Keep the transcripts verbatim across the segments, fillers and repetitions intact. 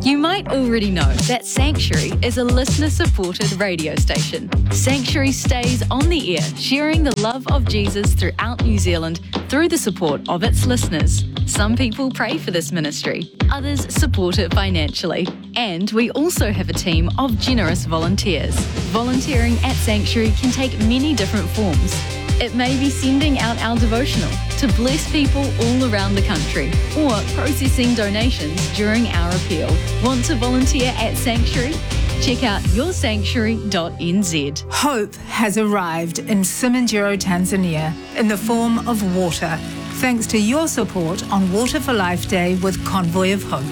You might already know that Sanctuary is a listener-supported radio station. Sanctuary stays on the air, sharing the love of Jesus throughout New Zealand through the support of its listeners. Some people pray for this ministry, others support it financially. And we also have a team of generous volunteers. Volunteering at Sanctuary can take many different forms. It may be sending out our devotional to bless people all around the country, or processing donations during our appeal. Want to volunteer at Sanctuary? Check out your sanctuary dot n z. Hope has arrived in Simanjiro, Tanzania, in the form of water, thanks to your support on Water for Life Day with Convoy of Hope.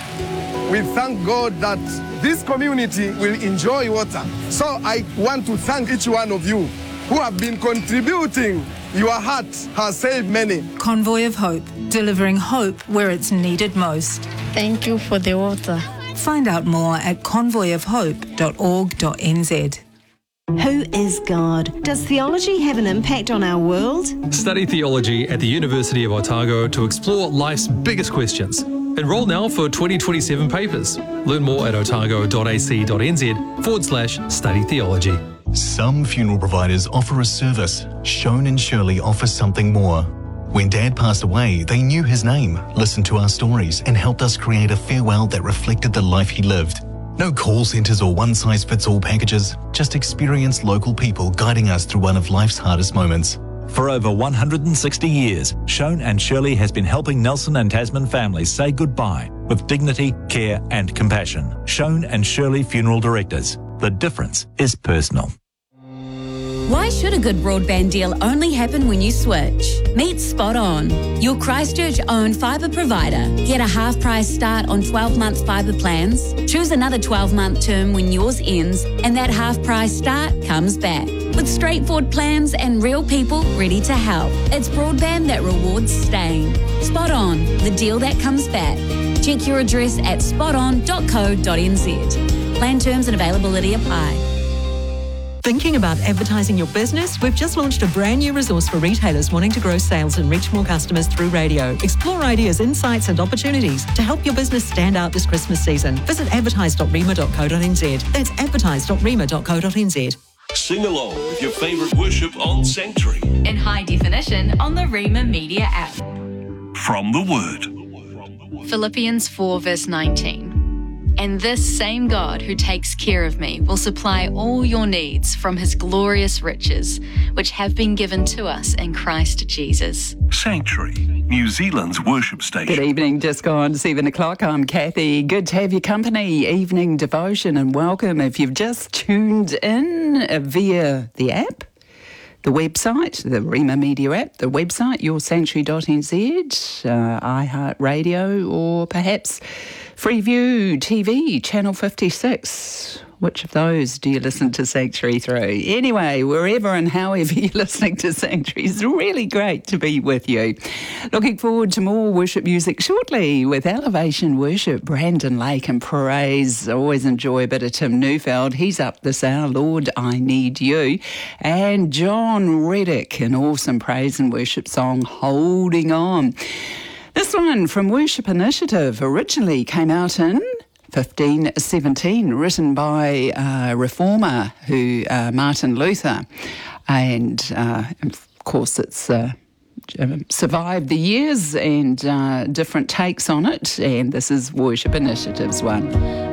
We thank God that this community will enjoy water. So I want to thank each one of you who have been contributing. Your heart has saved many. Convoy of Hope, delivering hope where it's needed most. Thank you for the water. Find out more at convoy of hope dot org dot n z. Who is God? Does theology have an impact on our world? Study theology at the University of Otago to explore life's biggest questions. Enroll now for twenty twenty-seven papers. Learn more at otago dot a c dot n z forward slash study theology. Some funeral providers offer a service. Shone and Shirley offer something more. When Dad passed away, they knew his name, listened to our stories, and helped us create a farewell that reflected the life he lived. No call centres or one-size-fits-all packages, just experienced local people guiding us through one of life's hardest moments. For over one hundred sixty years, Shone and Shirley has been helping Nelson and Tasman families say goodbye with dignity, care and compassion. Shone and Shirley Funeral Directors. The difference is personal. Why should a good broadband deal only happen when you switch? Meet Spot On, your Christchurch-owned fibre provider. Get a half-price start on twelve-month fibre plans. Choose another twelve-month term when yours ends, and that half-price start comes back. With straightforward plans and real people ready to help. It's broadband that rewards staying. Spot On, the deal that comes back. Check your address at spot on dot co dot n z. Plan terms and availability apply. Thinking about advertising your business? We've just launched a brand new resource for retailers wanting to grow sales and reach more customers through radio. Explore ideas, insights and opportunities to help your business stand out this Christmas season. Visit advertise dot rema dot co dot n z. That's advertise dot rema dot co dot n z. Sing along with your favourite worship on Sanctuary. In high definition on the Rema Media app. From the Word. Philippians four verse nineteen. And this same God who takes care of me will supply all your needs from his glorious riches, which have been given to us in Christ Jesus. Sanctuary, New Zealand's worship station. Good evening, just gone seven o'clock. I'm Kathy. Good to have your company. Evening devotion and welcome. If you've just tuned in via the app, the website, the Rema Media app, the website, your sanctuary dot n z, uh, iHeartRadio, or perhaps Freeview T V, Channel fifty-six. Which of those do you listen to Sanctuary through? Anyway, wherever and however you're listening to Sanctuary, it's really great to be with you. Looking forward to more worship music shortly with Elevation Worship, Brandon Lake and Praise. Always enjoy a bit of Tim Neufeld. He's up this hour, Lord, I Need You. And John Reddick, an awesome praise and worship song, Holding On. This one from Worship Initiative originally came out in fifteen seventeen, written by a reformer who uh, Martin Luther, and uh, of course it's uh, survived the years and uh, different takes on it, and this is Worship Initiative's one.